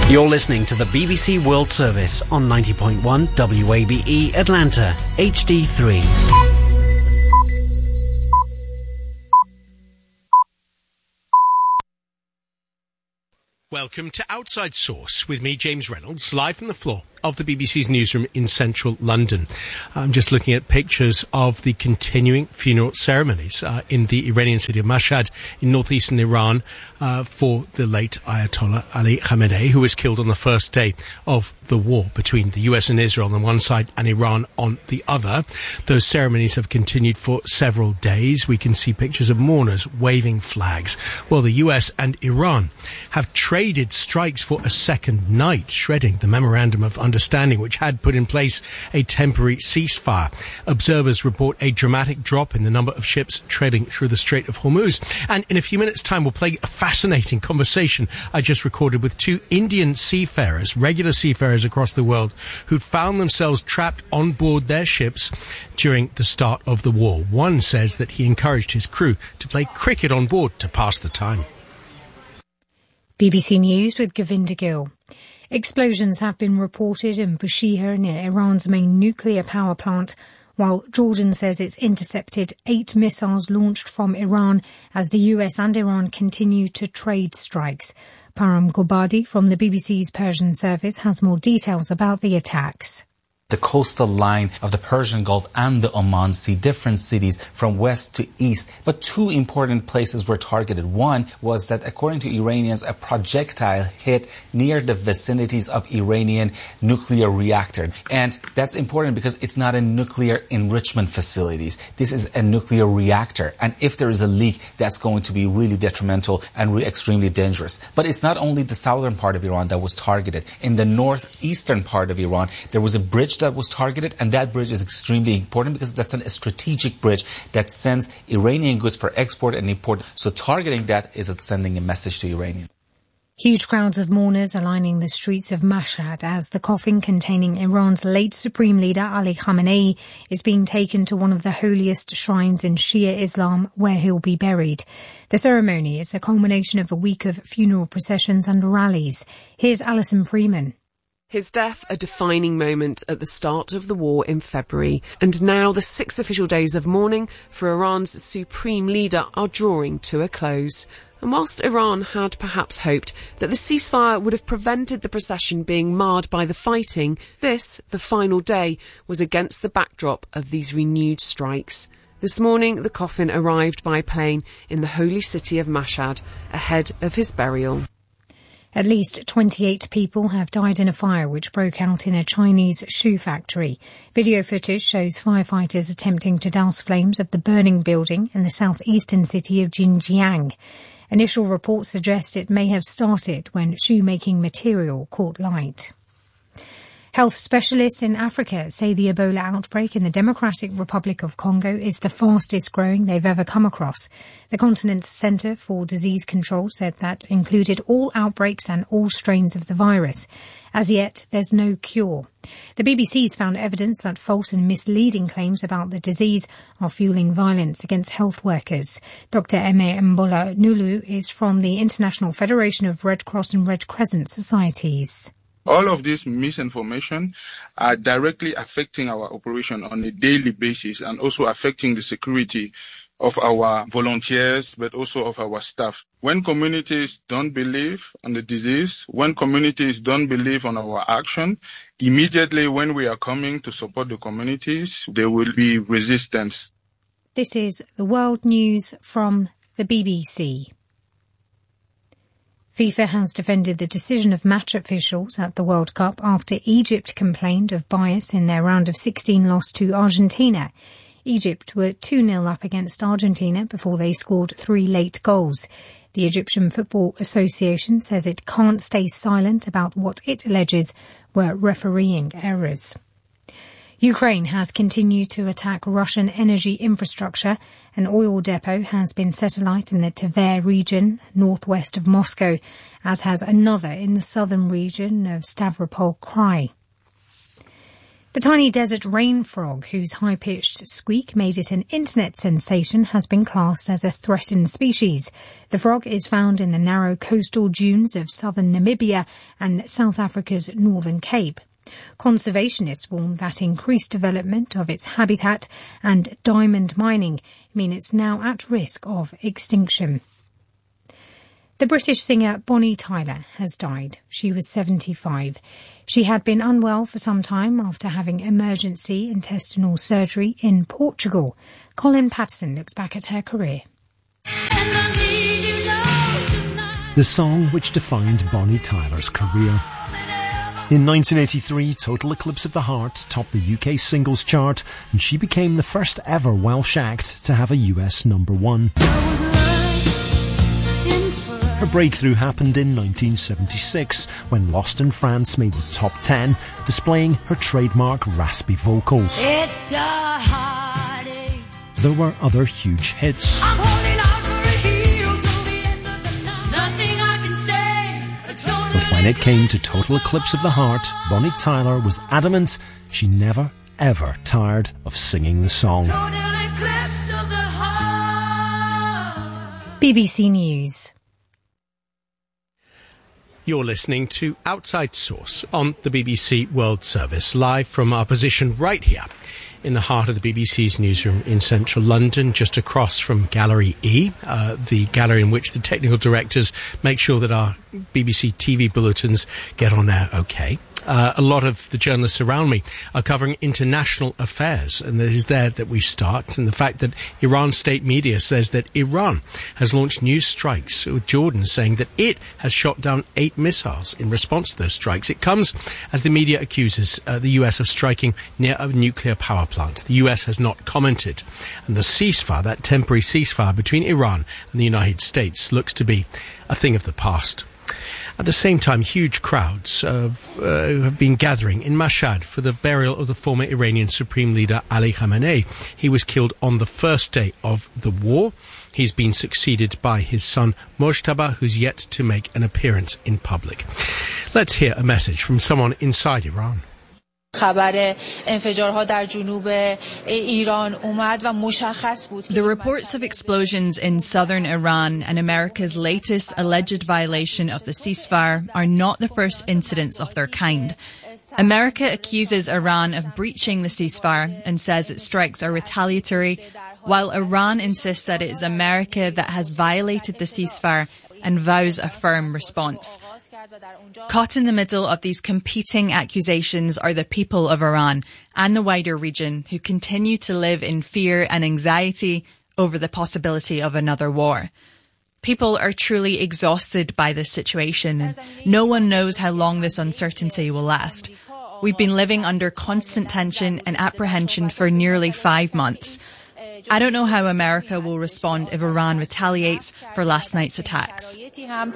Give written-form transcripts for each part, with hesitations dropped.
You're listening to the BBC World Service on 90.1 WABE Atlanta, HD3. Welcome to Outside Source with me, James Reynolds, live from the floor of the BBC's newsroom in central London. I'm just looking at pictures of the continuing funeral ceremonies in the Iranian city of Mashhad in northeastern Iran for the late Ayatollah Ali Khamenei, who was killed on the first day of the war between the US and Israel on one side and Iran on the other. Those ceremonies have continued for several days. We can see pictures of mourners waving flags. Well, the US and Iran have traded strikes for a second night, shredding the memorandum of understanding which had put in place a temporary ceasefire. Observers report a dramatic drop in the number of ships treading through the Strait of Hormuz. And in a few minutes' time, we'll play a fascinating conversation I just recorded with two Indian seafarers, regular seafarers across the world, who'd found themselves trapped on board their ships during the start of the war. One says that he encouraged his crew to play cricket on board to pass the time. BBC News with Govinda Gill. Explosions have been reported in Bushehr near Iran's main nuclear power plant, while Jordan says it's intercepted 8 missiles launched from Iran as the US and Iran continue to trade strikes. Param Gobadi from the BBC's Persian service has more details about the attacks. The coastal line of the Persian Gulf and the Oman Sea, different cities from west to east. But two important places were targeted. One was that, according to Iranians, a projectile hit near the vicinities of Iranian nuclear reactor. And that's important because it's not a nuclear enrichment facilities. This is a nuclear reactor. And if there is a leak, that's going to be really detrimental and extremely dangerous. But it's not only the southern part of Iran that was targeted. In the northeastern part of Iran, there was a bridge that was targeted, and that bridge is extremely important because that's a strategic bridge that sends Iranian goods for export and import. So targeting that is sending a message to Iranians. Huge crowds of mourners are lining the streets of Mashhad as the coffin containing Iran's late supreme leader Ali Khamenei is being taken to one of the holiest shrines in Shia Islam where he'll be buried. The ceremony is a culmination of a week of funeral processions and rallies. Here's Alison Freeman. His death, a defining moment at the start of the war in February. And now the 6 official days of mourning for Iran's supreme leader are drawing to a close. And whilst Iran had perhaps hoped that the ceasefire would have prevented the procession being marred by the fighting, this, the final day, was against the backdrop of these renewed strikes. This morning, the coffin arrived by plane in the holy city of Mashhad, ahead of his burial. At least 28 people have died in a fire which broke out in a Chinese shoe factory. Video footage shows firefighters attempting to douse flames of the burning building in the southeastern city of Xinjiang. Initial reports suggest it may have started when shoemaking material caught light. Health specialists in Africa say the Ebola outbreak in the Democratic Republic of Congo is the fastest growing they've ever come across. The continent's Centre for Disease Control said that included all outbreaks and all strains of the virus. As yet, there's no cure. The BBC's found evidence that false and misleading claims about the disease are fueling violence against health workers. Dr. Eme Mbola Nulu is from the International Federation of Red Cross and Red Crescent Societies. All of this misinformation are directly affecting our operation on a daily basis and also affecting the security of our volunteers, but also of our staff. When communities don't believe on the disease, when communities don't believe on our action, immediately when we are coming to support the communities, there will be resistance. This is the World News from the BBC. FIFA has defended the decision of match officials at the World Cup after Egypt complained of bias in their round of 16 loss to Argentina. Egypt were 2-0 up against Argentina before they scored 3 late goals. The Egyptian Football Association says it can't stay silent about what it alleges were refereeing errors. Ukraine has continued to attack Russian energy infrastructure. An oil depot has been set alight in the Tver region, northwest of Moscow, as has another in the southern region of Stavropol Krai. The tiny desert rain frog, whose high-pitched squeak made it an internet sensation, has been classed as a threatened species. The frog is found in the narrow coastal dunes of southern Namibia and South Africa's Northern Cape. Conservationists warn that increased development of its habitat and diamond mining mean it's now at risk of extinction. The British singer Bonnie Tyler has died. She was 75. She had been unwell for some time after having emergency intestinal surgery in Portugal. Colin Patterson looks back at her career. The song which defined Bonnie Tyler's career. In 1983, Total Eclipse of the Heart topped the UK singles chart, and she became the first ever Welsh act to have a US number one. Her breakthrough happened in 1976 when Lost in France made the top 10, displaying her trademark raspy vocals. It's a heartache. There were other huge hits. I'm holding out for a hero till the end of the night. Nothing I can say. But when it came to Total Eclipse of the Heart, Bonnie Tyler was adamant she never, ever tired of singing the song. Total eclipse of the heart. BBC News. You're listening to Outside Source on the BBC World Service, live from our position right here in the heart of the BBC's newsroom in central London, just across from Gallery E, the gallery in which the technical directors make sure that our BBC TV bulletins get on air okay. A lot of the journalists around me are covering international affairs, and it is there that we start. And the fact that Iran state media says that Iran has launched new strikes, with Jordan saying that it has shot down 8 missiles in response to those strikes. It comes as the media accuses the US of striking near a nuclear power plant. The US has not commented, and the ceasefire, that temporary ceasefire between Iran and the United States, looks to be a thing of the past. At the same time, huge crowds have been gathering in Mashhad for the burial of the former Iranian Supreme Leader Ali Khamenei. He was killed on the first day of the war. He's been succeeded by his son Mojtaba, who's yet to make an appearance in public. Let's hear a message from someone inside Iran. The reports of explosions in southern Iran and America's latest alleged violation of the ceasefire are not the first incidents of their kind. America accuses Iran of breaching the ceasefire and says its strikes are retaliatory, while Iran insists that it is America that has violated the ceasefire and vows a firm response. Caught in the middle of these competing accusations are the people of Iran and the wider region, who continue to live in fear and anxiety over the possibility of another war. People are truly exhausted by this situation, and no one knows how long this uncertainty will last. We've been living under constant tension and apprehension for nearly 5 months. I don't know how America will respond if Iran retaliates for last night's attacks. A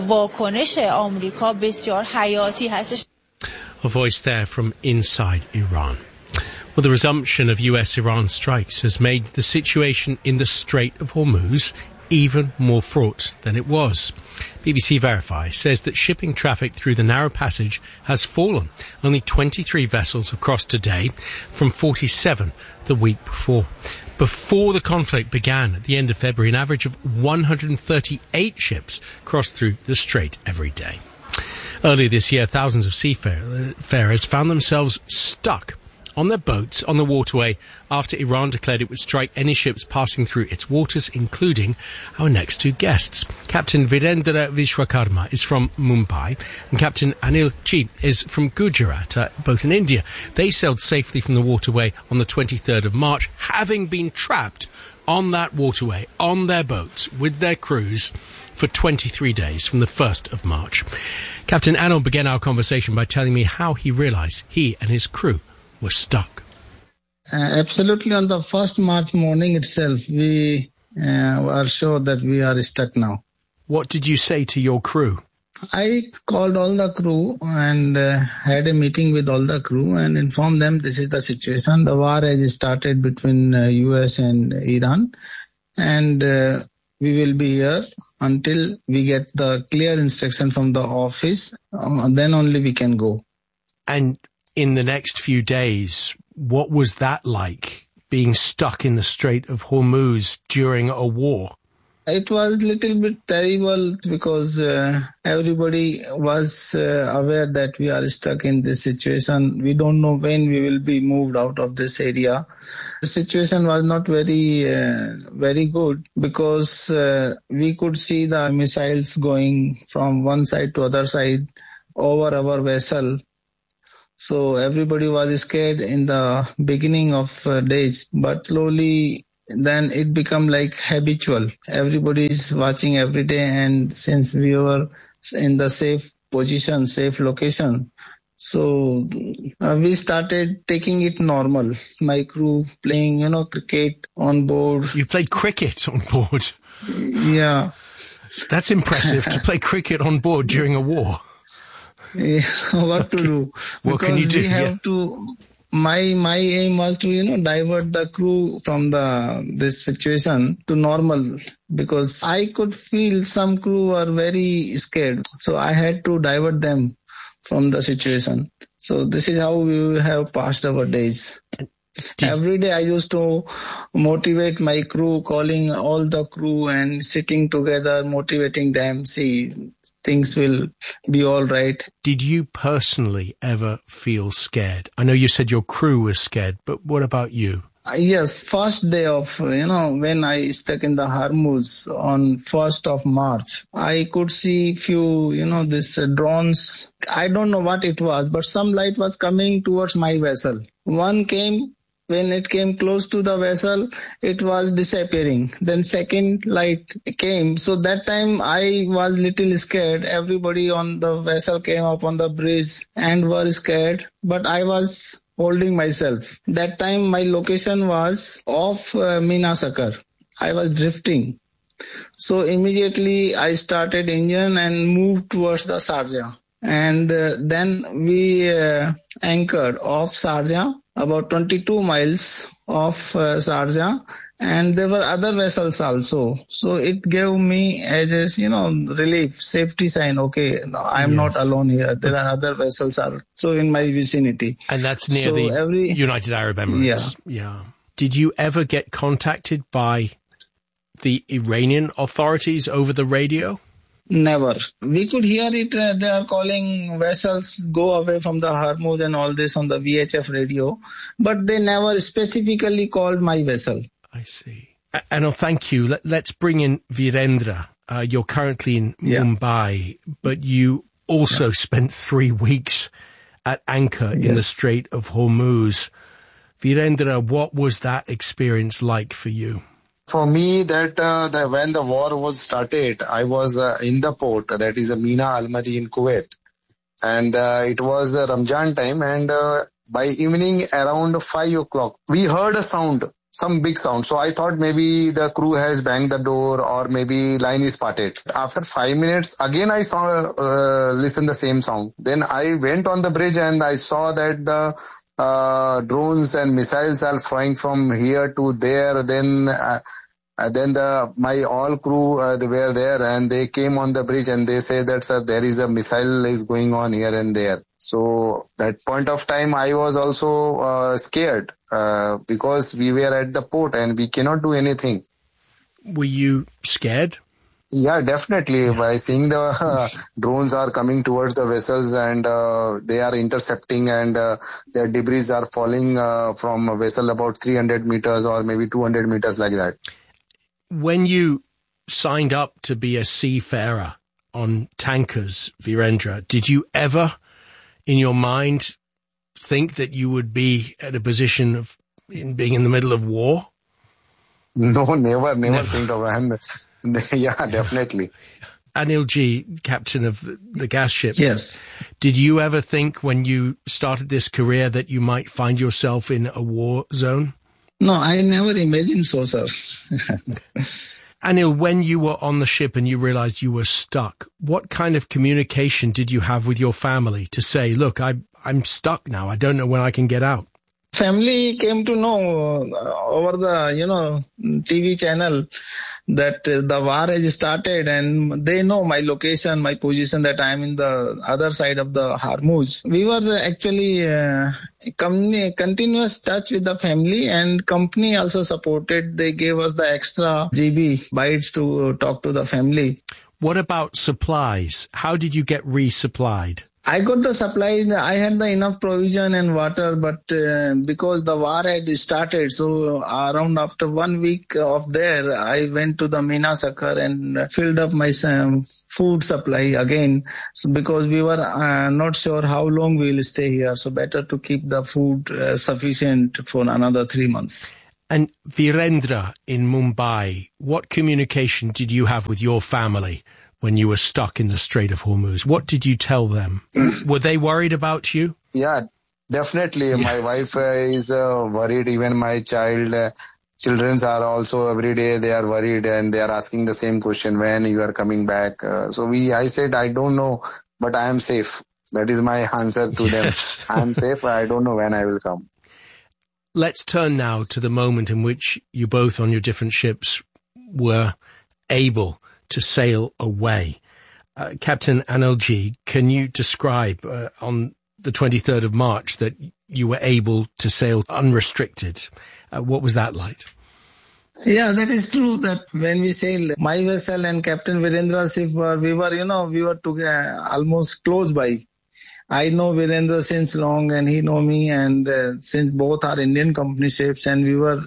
voice there from inside Iran. Well, the resumption of US-Iran strikes has made the situation in the Strait of Hormuz even more fraught than it was. BBC Verify says that shipping traffic through the narrow passage has fallen. Only 23 vessels have crossed today from 47 the week before. Before the conflict began at the end of February, an average of 138 ships crossed through the strait every day. Earlier this year, thousands of seafarers found themselves stuck on their boats on the waterway after Iran declared it would strike any ships passing through its waters, including our next 2 guests. Captain Virendra Vishwakarma is from Mumbai, and Captain Anil Chi is from Gujarat, both in India. They sailed safely from the waterway on the 23rd of March, having been trapped on that waterway, on their boats, with their crews, for 23 days from the 1st of March. Captain Anil began our conversation by telling me how he realised he and his crew were stuck. Absolutely, on the 1st March morning itself, we are sure that we are stuck now. What did you say to your crew? I called all the crew and had a meeting with all the crew and informed them this is the situation. The war has started between US and Iran, and we will be here until we get the clear instruction from the office. Then only we can go. And in the next few days. What was that like, being stuck in the Strait of Hormuz during a war? It was a little bit terrible because everybody was aware that we are stuck in this situation. We don't know when we will be moved out of this area. The situation was not very good because we could see the missiles going from one side to other side over our vessel. So everybody was scared in the beginning of days, but slowly then it become like habitual. Everybody is watching every day, and since we were in the safe position, safe location, so we started taking it normal. My crew playing, cricket on board. You played cricket on board? Yeah. That's impressive, to play cricket on board during a war. Yeah, what to do? What can you do? We have to. My aim was to divert the crew from this situation to normal, because I could feel some crew were very scared, so I had to divert them from the situation. So this is how we have passed our days. Every day I used to motivate my crew, calling all the crew and sitting together, motivating them. See, things will be all right. Did you personally ever feel scared? I know you said your crew was scared, but what about you? Yes, first day of, when I stuck in the Hormuz on 1st of March, I could see few, this drones. I don't know what it was, but some light was coming towards my vessel. One came. When it came close to the vessel, it was disappearing. Then second light came. So that time I was little scared. Everybody on the vessel came up on the bridge and were scared. But I was holding myself. That time my location was off Mina Sakar. I was drifting. So immediately I started engine and moved towards the Sharjah. And then we anchored off Sharjah, about 22 miles off Sharjah, and there were other vessels also. So it gave me as relief, safety sign. Okay, no, I'm not alone here. There are other vessels also in my vicinity. And that's near the United Arab Emirates. Yeah. Did you ever get contacted by the Iranian authorities over the radio? Never. We could hear it. They are calling vessels go away from the Hormuz and all this on the VHF radio, but they never specifically called my vessel. I see. Anil, thank you. Let's bring in Virendra. You're currently in Mumbai, but you also spent 3 weeks at anchor in the Strait of Hormuz. Virendra, what was that experience like for you? For me, when the war was started, I was in the port, that is Mina Al-Madi in Kuwait. And it was Ramjan time, and by evening around 5 o'clock, we heard a sound, some big sound. So I thought maybe the crew has banged the door or maybe line is parted. After 5 minutes, again I listened the same sound. Then I went on the bridge and I saw that the drones and missiles are flying from here to there. Then my all crew they were there, and they came on the bridge and they said that, sir, there is a missile is going on here and there. So that point of time I was also scared because we were at the port and we cannot do anything. Were you scared? Yeah, definitely. By seeing the drones are coming towards the vessels and they are intercepting, and their debris are falling from a vessel about 300 meters or maybe 200 meters like that. When you signed up to be a seafarer on tankers, Virendra, did you ever in your mind think that you would be at a position of being in the middle of war? No, never think of it. Yeah, definitely. Anil G, captain of the gas ship. Yes. Did you ever think when you started this career that you might find yourself in a war zone? No, I never imagined so, sir. Anil, when you were on the ship and you realized you were stuck, what kind of communication did you have with your family to say, look, I'm stuck now. I don't know when I can get out? Family came to know over the, TV channel that the war has started, and they know my location, my position, that I am in the other side of the Hormuz. We were actually continuous touch with the family, and company also supported. They gave us the extra GB bytes to talk to the family. What about supplies? How did you get resupplied? I got the supply. I had the enough provision and water, but because the war had started, so around after 1 week of there, I went to the Mina Sakar and filled up my food supply again, because we were not sure how long we will stay here. So better to keep the food sufficient for another 3 months. And Virendra in Mumbai, what communication did you have with your family when you were stuck in the Strait of Hormuz? What did you tell them? Were they worried about you? Yeah, definitely. Yeah. My wife is worried. Even my children are also every day they are worried, and they are asking the same question, when you are coming back. I said, I don't know, but I am safe. That is my answer to them. I am safe. I don't know when I will come. Let's turn now to the moment in which you both on your different ships were able to sail away. Captain Anilji, can you describe on the 23rd of March that you were able to sail unrestricted? What was that like? Yeah, that is true that when we sailed, my vessel and Captain Virendra's ship we were together, almost close by. I know Virendra since long and he know me, and since both are Indian company ships, and we were,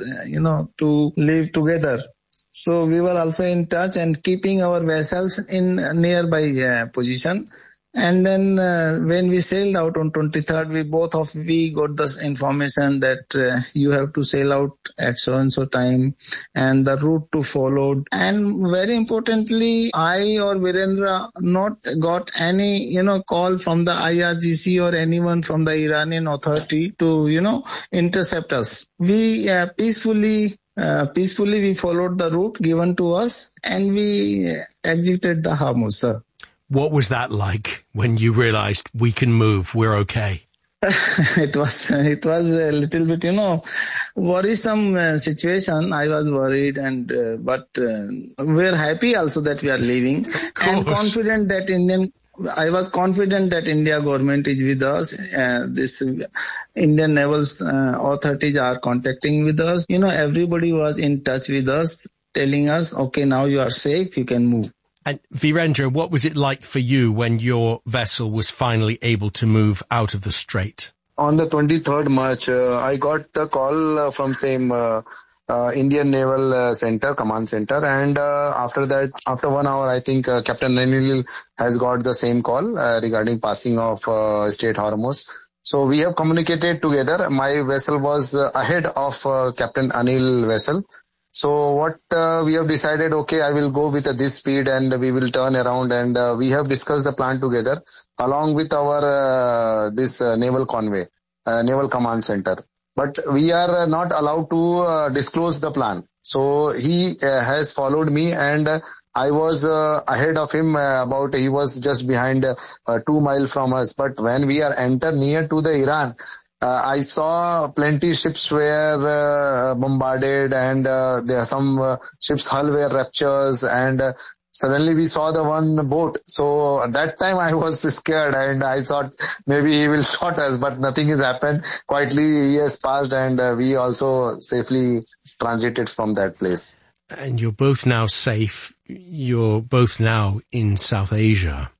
to live together. So we were also in touch and keeping our vessels in nearby position. And then when we sailed out on 23rd, we got this information that you have to sail out at so-and-so time and the route to follow. And very importantly, I or Virendra not got any, call from the IRGC or anyone from the Iranian authority to, intercept us. We peacefully we followed the route given to us, and we exited the Hormuz, sir. What was that like when you realized we can move, we're okay? It was a little bit, worrisome situation. I was worried, but we're happy also that we are leaving, and confident that I was confident that India government is with us. This Indian naval authorities are contacting with us. Everybody was in touch with us, telling us, okay, now you are safe, you can move. And Virendra, what was it like for you when your vessel was finally able to move out of the strait? On the 23rd March, I got the call from same Indian Naval Center, Command Center, and after that, after 1 hour, I think Captain Anil has got the same call regarding passing of Strait Hormuz. So we have communicated together. My vessel was ahead of Captain Anil vessel. So what we have decided, okay, I will go with this speed and we will turn around, and we have discussed the plan together along with our this naval convoy, Naval Command Center. But we are not allowed to disclose the plan. So he has followed me, and I was ahead of him he was just behind 2 miles from us. But when we are near to the Iran, I saw plenty ships were bombarded, and there are some ships' hull were ruptures, and suddenly we saw the one boat. So at that time I was scared, and I thought maybe he will shot us, but nothing has happened. Quietly he has passed, and we also safely transited from that place. And you're both now safe. You're both now in South Asia.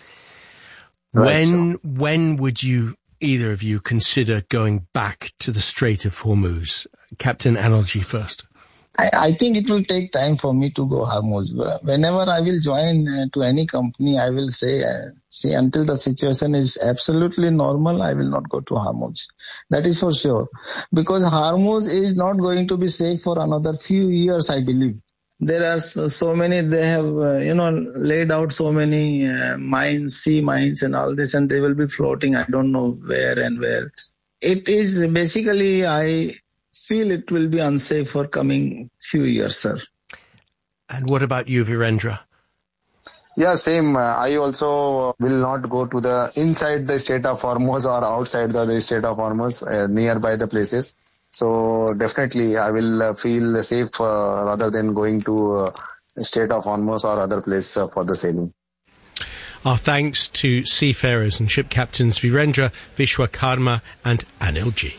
Right, when would you, either of you, consider going back to the Strait of Hormuz? Captain Anilji first. I think it will take time for me to go Hormuz. Whenever I will join to any company, I will say, until the situation is absolutely normal, I will not go to Hormuz. That is for sure. Because Hormuz is not going to be safe for another few years, I believe. There are so many, they have, laid out so many mines, sea mines and all this, and they will be floating. I don't know where and where. It is basically, I feel it will be unsafe for coming few years, sir. And what about you, Virendra? Yeah, same. I also will not go to the inside the state of Hormuz or outside the state of Hormuz, nearby the places. So definitely I will feel safe rather than going to state of Hormuz or other place for the sailing. Our thanks to seafarers and ship captains Virendra, Vishwakarma and Anil G.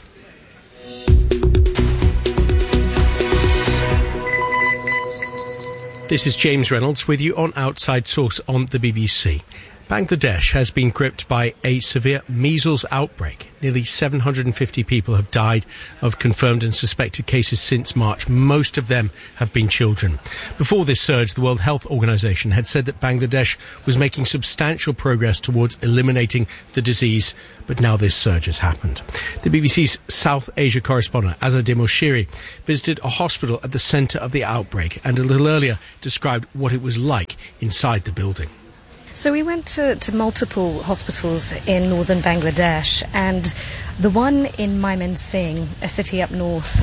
This is James Reynolds with you on Outside Source on the BBC. Bangladesh has been gripped by a severe measles outbreak. Nearly 750 people have died of confirmed and suspected cases since March. Most of them have been children. Before this surge, the World Health Organization had said that Bangladesh was making substantial progress towards eliminating the disease, but now this surge has happened. The BBC's South Asia correspondent, Azadeh Moshiri, visited a hospital at the centre of the outbreak and a little earlier described what it was like inside the building. So we went to multiple hospitals in northern Bangladesh, and the one in Mymensingh, a city up north,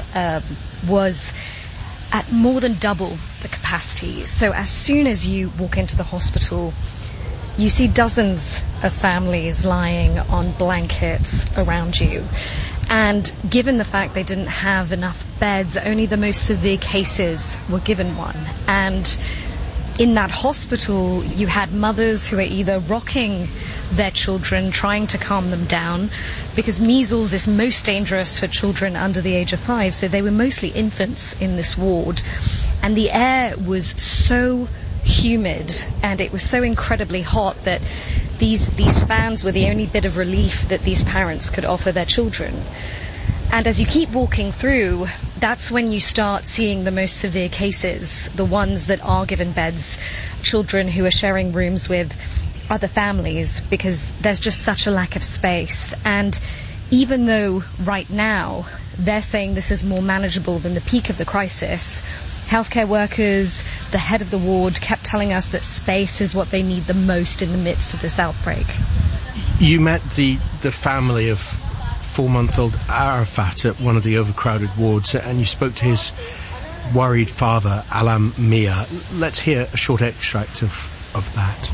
was at more than double the capacity. So as soon as you walk into the hospital, you see dozens of families lying on blankets around you. And given the fact they didn't have enough beds, only the most severe cases were given one. And in that hospital, you had mothers who were either rocking their children, trying to calm them down, because measles is most dangerous for children under the age of 5, so they were mostly infants in this ward. And the air was so humid and it was so incredibly hot that these fans were the only bit of relief that these parents could offer their children. And as you keep walking through, that's when you start seeing the most severe cases, the ones that are given beds, children who are sharing rooms with other families, because there's just such a lack of space. And even though right now they're saying this is more manageable than the peak of the crisis, healthcare workers, the head of the ward, kept telling us that space is what they need the most in the midst of this outbreak. You met the family of 4-month-old Arafat at one of the overcrowded wards, and you spoke to his worried father, Alam Mia. Let's hear a short extract of that.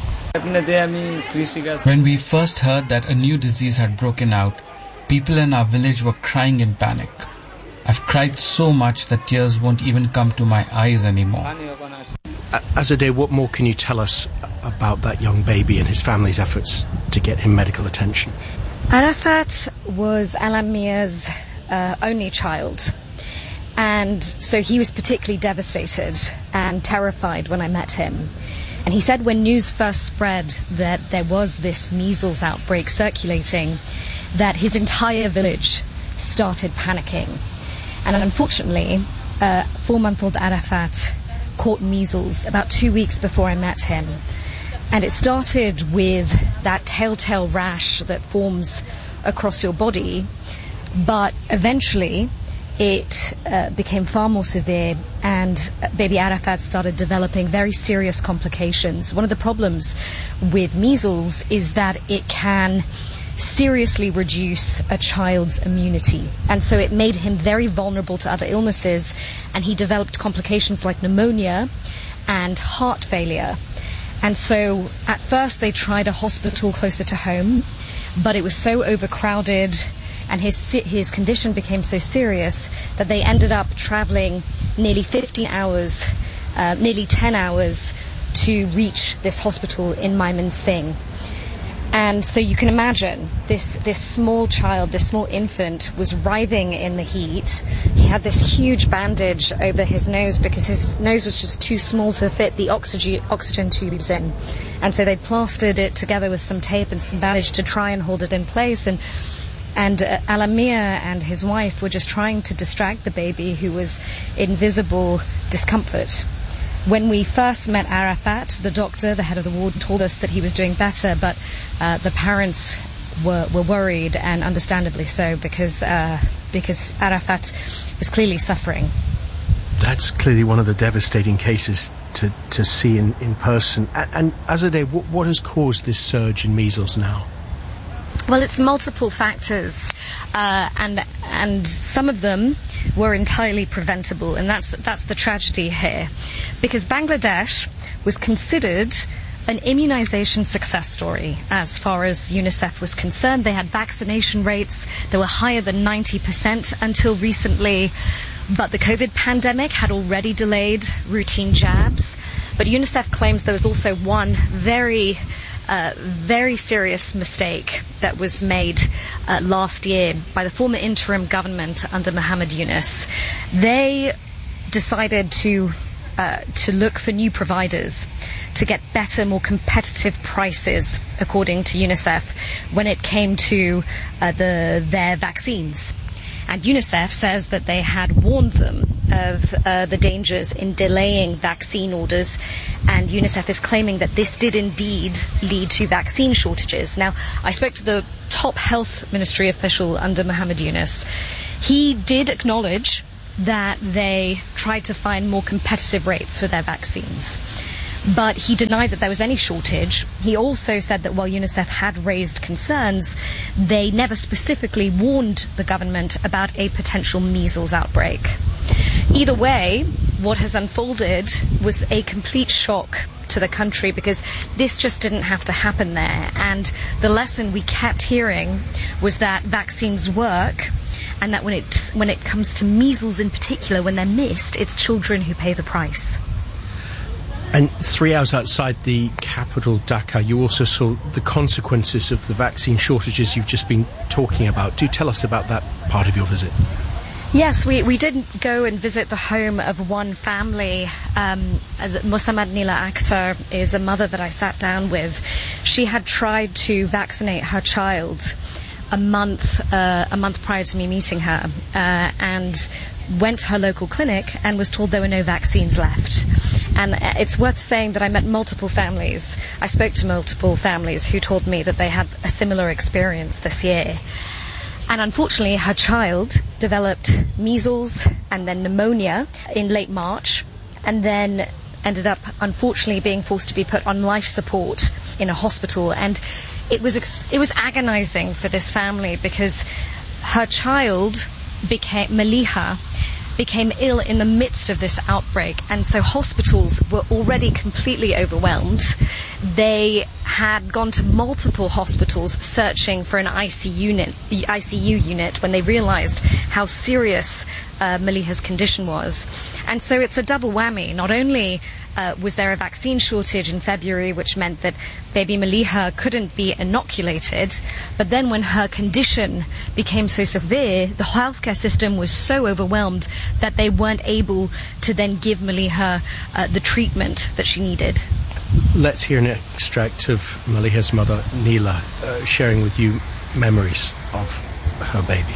When we first heard that a new disease had broken out, people in our village were crying in panic. I've cried so much that tears won't even come to my eyes anymore. Azadeh, what more can you tell us about that young baby and his family's efforts to get him medical attention? Arafat was Alam Mia's only child, and so he was particularly devastated and terrified when I met him. And he said when news first spread that there was this measles outbreak circulating, that his entire village started panicking. And unfortunately, 4-month-old Arafat caught measles about 2 weeks before I met him. And it started with that telltale rash that forms across your body, but eventually it became far more severe, and baby Arafat started developing very serious complications. One of the problems with measles is that it can seriously reduce a child's immunity, and so it made him very vulnerable to other illnesses, and he developed complications like pneumonia and heart failure. And so at first they tried a hospital closer to home, but it was so overcrowded and his condition became so serious that they ended up traveling nearly 15 hours, nearly 10 hours to reach this hospital in Mymensingh. And so you can imagine this small child, this small infant was writhing in the heat. He had this huge bandage over his nose because his nose was just too small to fit the oxygen tubes in. And so they plastered it together with some tape and some bandage to try and hold it in place. And Alam Mia and his wife were just trying to distract the baby, who was in visible discomfort. When we first met Arafat, the doctor, the head of the ward, told us that he was doing better, but the parents were worried, and understandably so, because Arafat was clearly suffering. That's clearly one of the devastating cases to see in person. And Azadeh, what has caused this surge in measles now? Well, it's multiple factors, and some of them were entirely preventable, and that's the tragedy here, because Bangladesh was considered an immunization success story as far as UNICEF was concerned. They had vaccination rates that were higher than 90% until recently, but the COVID pandemic had already delayed routine jabs. But UNICEF claims there was also one very serious mistake that was made last year by the former interim government under Muhammad Yunus. They decided to look for new providers to get better, more competitive prices, according to UNICEF, when it came to their vaccines. And UNICEF says that they had warned them of the dangers in delaying vaccine orders, and UNICEF is claiming that this did indeed lead to vaccine shortages. Now, I spoke to the top health ministry official under Muhammad Yunus. He did acknowledge that they tried to find more competitive rates for their vaccines, but he denied that there was any shortage. He also said that while UNICEF had raised concerns, they never specifically warned the government about a potential measles outbreak. Either way, what has unfolded was a complete shock to the country, because this just didn't have to happen there. And the lesson we kept hearing was that vaccines work, and that when it comes to measles in particular, when they're missed, it's children who pay the price. And 3 hours outside the capital, Dhaka, you also saw the consequences of the vaccine shortages you've just been talking about. Do tell us about that part of your visit. Yes, we did go and visit the home of one family. Musamad Nila Akhtar is a mother that I sat down with. She had tried to vaccinate her child a month prior to me meeting her, and went to her local clinic and was told there were no vaccines left. And it's worth saying that I met multiple families. I spoke to multiple families who told me that they had a similar experience this year. And unfortunately, her child developed measles and then pneumonia in late March, and then ended up, unfortunately, being forced to be put on life support in a hospital. And it was agonizing for this family, because her child Maliha became ill in the midst of this outbreak, and so hospitals were already completely overwhelmed. They had gone to multiple hospitals searching for an ICU unit when they realized how serious Maliha's condition was. And so it's a double whammy. Not only was there a vaccine shortage in February, which meant that baby Maliha couldn't be inoculated, but then when her condition became so severe, the healthcare system was so overwhelmed that they weren't able to then give Maliha the treatment that she needed. Let's hear an extract of Maliha's mother, Nila, sharing with you memories of her baby.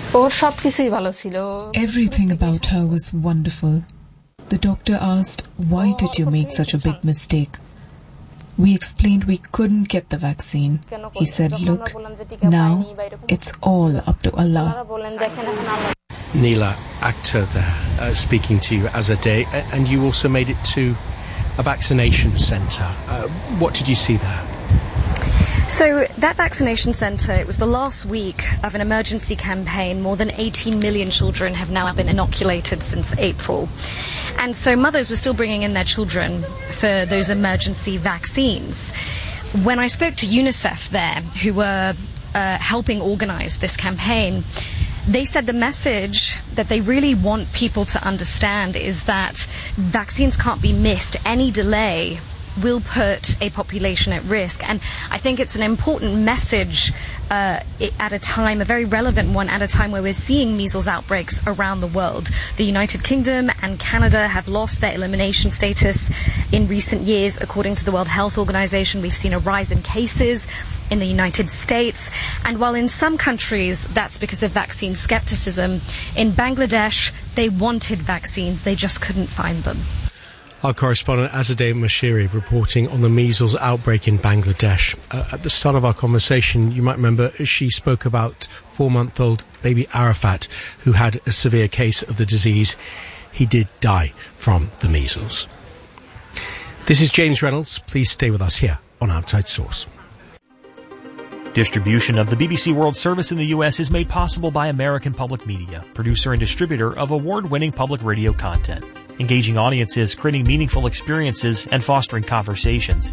Everything about her was wonderful. The doctor asked, "Why did you make such a big mistake?" We explained we couldn't get the vaccine. He said, "Look, now it's all up to Allah." Nila Akhtar there, speaking to you as a day, and you also made it to a vaccination centre. What did you see there? So that vaccination centre, it was the last week of an emergency campaign. More than 18 million children have now been inoculated since April. And so mothers were still bringing in their children for those emergency vaccines. When I spoke to UNICEF there, who were helping organise this campaign, they said the message that they really want people to understand is that vaccines can't be missed. Any delay will put a population at risk. And I think it's an important message at a time, a very relevant one, at a time where we're seeing measles outbreaks around the world. The United Kingdom and Canada have lost their elimination status in recent years. According to the World Health Organization, we've seen a rise in cases in the United States. And while in some countries that's because of vaccine skepticism, in Bangladesh they wanted vaccines, they just couldn't find them. Our correspondent Azadeh Moshiri reporting on the measles outbreak in Bangladesh. At the start of our conversation, you might remember she spoke about 4-month-old baby Arafat, who had a severe case of the disease. He did die from the measles. This is James Reynolds. Please stay with us here on Outside Source. Distribution of the BBC World Service in the U.S. is made possible by American Public Media, producer and distributor of award-winning public radio content, engaging audiences, creating meaningful experiences, and fostering conversations.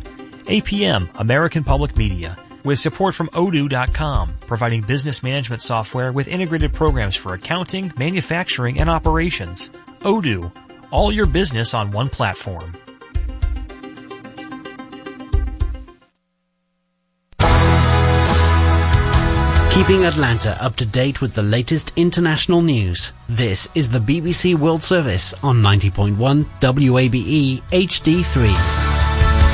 APM, American Public Media, with support from Odoo.com, providing business management software with integrated programs for accounting, manufacturing, and operations. Odoo, all your business on one platform. Keeping Atlanta up to date with the latest international news. This is the BBC World Service on 90.1 WABE HD3.